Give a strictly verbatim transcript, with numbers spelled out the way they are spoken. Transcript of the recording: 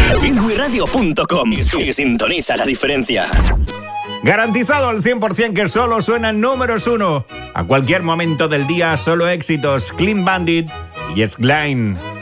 Finwi Radio punto com y sintoniza la diferencia. Garantizado al cien por ciento que solo suenan números uno. A cualquier momento del día, solo éxitos. Clean Bandit y Yes Line.